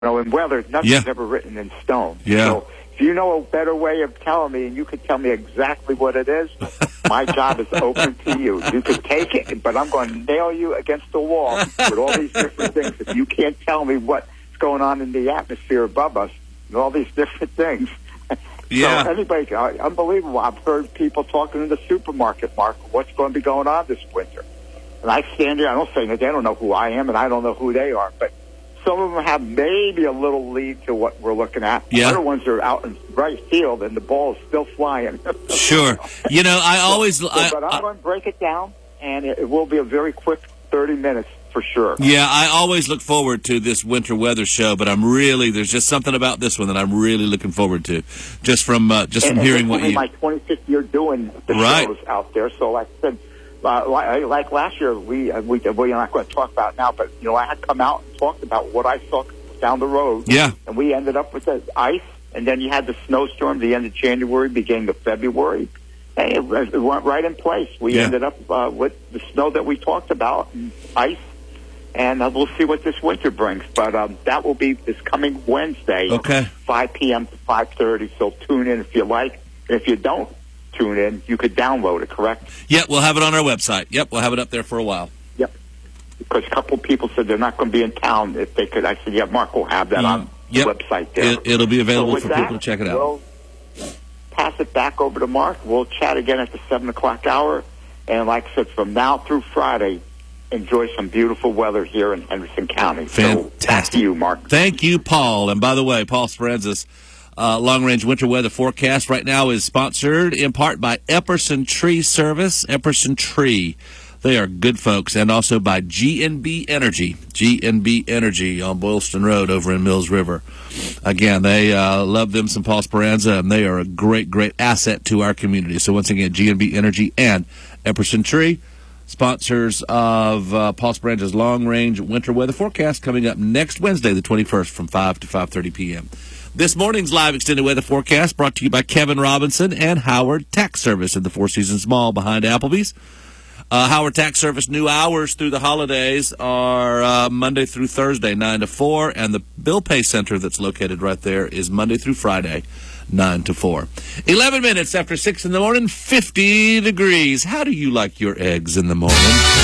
in weather, nothing's ever written in stone. Yeah. So if you know a better way of telling me, and you could tell me exactly what it is, my job is open to you. You could take it, but I'm going to nail you against the wall with all these different things. If you can't tell me what's going on in the atmosphere above us and all these different things. Yeah. So anybody, unbelievable. I've heard people talking in the supermarket, Mark, what's going to be going on this winter. And I stand there, I don't say that they don't know who I am, and I don't know who they are, but some of them have maybe a little lead to what we're looking at. Yeah. Other ones are out in right field, and the ball is still flying. Sure. You know, but I'm going to break it down, and it will be a very quick 30 minutes for sure. Yeah, I always look forward to this winter weather show, but there's just something about this one that I'm really looking forward to, just from hearing what you. My 25th year doing the shows out there, so like I said. Like last year, we're not going to talk about it now, but I had come out and talked about what I saw down the road. Yeah, and we ended up with the ice, and then you had the snowstorm the end of January, beginning of February, and it went right in place. We ended up with the snow that we talked about, and ice, and we'll see what this winter brings. But that will be this coming Wednesday, 5 p.m. to 5:30. So tune in if you like, and if you don't tune in, you could download it, correct? Yeah, we'll have it on our website. Yep, we'll have it up there for a while. Yep. Because a couple of people said they're not going to be in town if they could. I said, yeah, Mark will have that on the website there. It'll be available for people to check it out. We'll pass it back over to Mark. We'll chat again at the 7 o'clock hour. And like I said, from now through Friday, enjoy some beautiful weather here in Henderson County. Fantastic. So back to you, Mark. Thank you, Paul. And by the way, Paul Speranza's long-range winter weather forecast right now is sponsored in part by Epperson Tree Service. Epperson Tree, they are good folks, and also by GNB Energy. GNB Energy on Boylston Road over in Mills River. Again, they love them some Paul Speranza, and they are a great, great asset to our community. So once again, GNB Energy and Epperson Tree, sponsors of Paul Speranza's long-range winter weather forecast, coming up next Wednesday, the 21st, from 5 to 5:30 p.m. This morning's live extended weather forecast brought to you by Kevin Robinson and Howard Tax Service in the Four Seasons Mall behind Applebee's. Howard Tax Service new hours through the holidays are Monday through Thursday, 9 to 4, and the bill pay center that's located right there is Monday through Friday, 9 to 4. 11 minutes after 6 in the morning, 50 degrees. How do you like your eggs in the morning?